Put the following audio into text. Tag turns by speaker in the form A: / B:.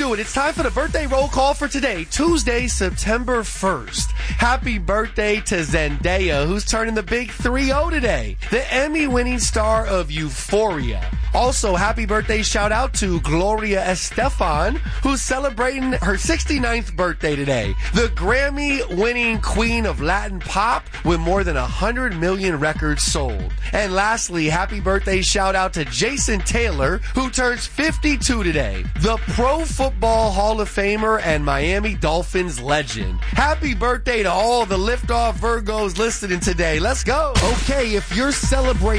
A: do it. It's time for the birthday roll call for today, Tuesday, September 1st. Happy birthday to Zendaya, who's turning the big 3-0 today. The Emmy-winning star of Euphoria. Also, happy birthday shout out to Gloria Estefan, who's celebrating her 69th birthday today. The Grammy-winning queen of Latin pop with more than 100 million records sold. And lastly, happy birthday shout out to Jason Taylor, who turns 52 today. The Pro Football Hall of Famer and Miami Dolphins legend. Happy birthday to all the Liftoff Virgos listening today. Let's go. Okay, if you're celebrating